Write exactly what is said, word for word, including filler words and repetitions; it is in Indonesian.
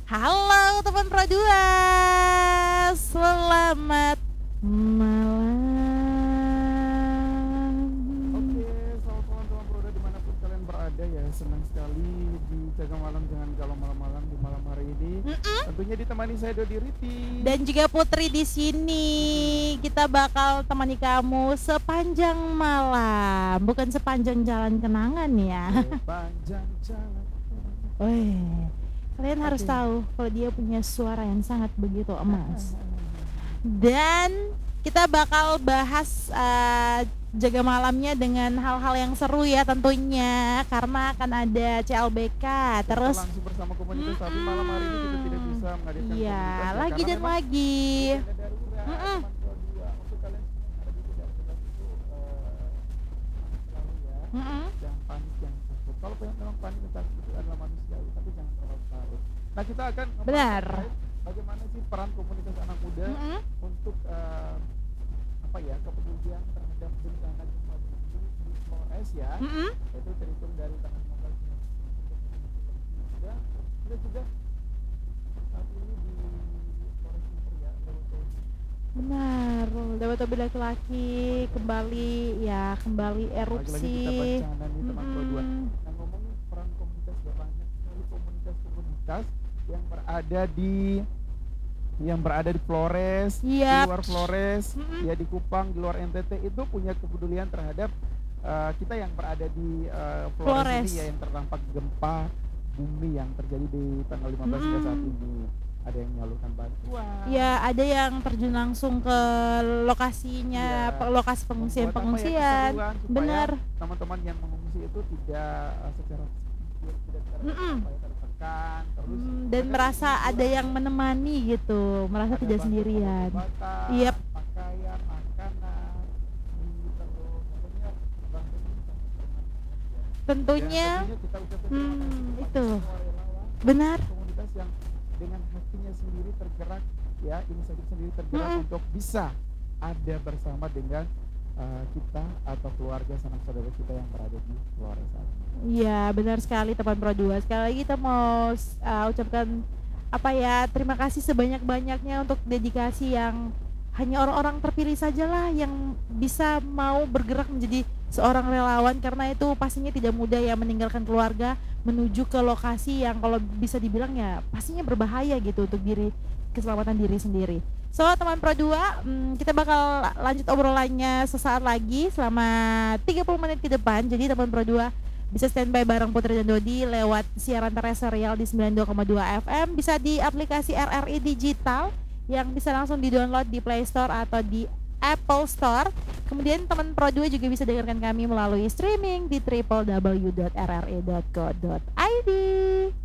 Halo teman Pro dua, selamat malam. Oke, selamat malam teman Proda dimanapun kalian berada ya. Senang sekali di Jaga Malam Jangan Galau Malam-malam di malam hari ini. Mm-mm. Tentunya ditemani saya Dodi Riti. Dan juga Putri di sini. Kita bakal temani kamu sepanjang malam, bukan sepanjang jalan kenangan ya. Sepanjang jalan. Wih, kalian harus Oke. tahu kalau dia punya suara yang sangat begitu emas. Dan kita bakal bahas uh, jaga malamnya dengan hal-hal yang seru ya tentunya, karena akan ada C L B K. Kita Terus langsung bersama komunitas, tapi malam hari ini kita tidak bisa menghadirkan iya, komunitas ya, lagi karena dan memang lagi. tenda darurat, Mm-mm. teman Pro dua. Untuk kalian semua yang ada di tenda darurat itu eh, selalu ya. Mm-mm. Jangan panik, jangan takut. Kalau memang panik dan takut itu adalah manusiawi, tapi jangan terlalu takut. Nah, kita akan ngebahas Benar. terkait bagaimana sih peran komunitas anak muda Mm-mm. untuk eh, apa ya, kepedulian terhadap bencana gempa bumi di Flores ya. Mm-mm. Itu terhitung dari tanggal lima belas juga. Kita juga saat ini di Flores Timur ya, Lewotowi. Benar, Dewa Tobi laki-laki kembali ya, kembali erupsi. Lagi-lagi kita bencana nih teman Pro dua. Mm-mm. Nah, ngomongin peran komunitas ya, banyak sekali komunitas-komunitas yang berada di yang berada di Flores, di Yap. luar Flores, Mm-mm. ya di Kupang, di luar N T T itu punya kepedulian terhadap uh, kita yang berada di uh, Flores, Flores. ini ya, yang terdampak gempa bumi yang terjadi di tanggal lima belas hingga saat Mm-mm. ini. Ada yang menyalurkan bantuan. Ya, ada yang terjun langsung ke lokasinya, Iya. pe- lokasi pengungsian Membuat apa ya, pengungsian. keseruan supaya Benar. teman-teman yang mengungsi itu tidak uh, secara psikis, tidak secara Mm-mm. supaya tertekan terus Hmm, dan mereka merasa hiburan, ada yang menemani gitu, merasa ada tidak bantuan sendirian. obat-obatan, Yep. pakaian, makanan, di terus pokoknya bantuan ini sangat bermanfaat ya. Tentunya, Dan tentunya kita ucapkan terima hmm, kasih kepada itu. semua relawan, Benar. komunitas yang dengan hatinya sendiri tergerak ya, inisiatif sendiri tergerak Mm-mm. untuk bisa ada bersama dengan uh, kita atau keluarga sanak saudara kita yang berada di Flores saat ini. Iya, benar sekali teman Pro dua. Sekali lagi kita mau uh, ucapkan apa ya, terima kasih sebanyak-banyaknya untuk dedikasi yang hanya orang-orang terpilih sajalah yang bisa mau bergerak menjadi seorang relawan, karena itu pastinya tidak mudah ya meninggalkan keluarga menuju ke lokasi yang kalau bisa dibilang ya pastinya berbahaya gitu untuk diri, keselamatan diri sendiri. So teman Pro dua, hmm, kita bakal lanjut obrolannya sesaat lagi selama tiga puluh menit ke depan. Jadi teman Pro dua bisa standby bareng Putri dan Dodi lewat siaran terestrial di sembilan puluh dua koma dua F M, bisa di aplikasi R R I Digital yang bisa langsung di-download di Play Store atau di Apple Store. Kemudian teman Pro dua juga bisa dengarkan kami melalui streaming di w w w dot r r i dot co dot i d.